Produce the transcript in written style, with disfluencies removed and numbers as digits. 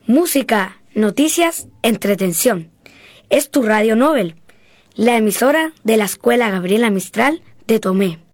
Música, noticias, entretención. Es tu Radio Nobel, la emisora de la Escuela Gabriela Mistral de Tomé.